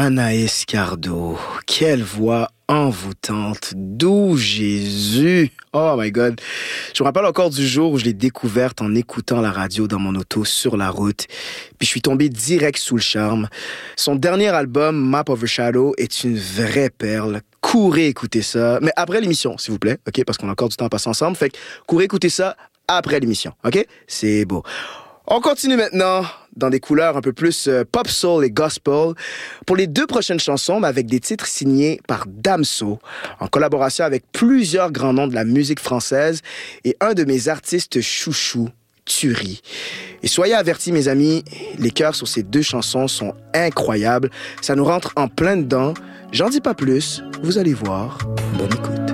Anaïs Cardo, quelle voix envoûtante, doux Jésus. Oh my God. Je me rappelle encore du jour où je l'ai découverte en écoutant la radio dans mon auto sur la route. Puis je suis tombé direct sous le charme. Son dernier album, Map Overshadow, est une vraie perle. Courez écouter ça. Mais après l'émission, s'il vous plaît, OK? Parce qu'on a encore du temps à passer ensemble. Fait que courez écouter ça après l'émission, OK? C'est beau. On continue maintenant dans des couleurs un peu plus pop soul et gospel pour les 2 prochaines chansons, mais avec des titres signés par Damso, en collaboration avec plusieurs grands noms de la musique française et un de mes artistes chouchous, Turi. Et soyez avertis, mes amis, les chœurs sur ces 2 chansons sont incroyables. Ça nous rentre en plein dedans. J'en dis pas plus, vous allez voir. Bonne écoute.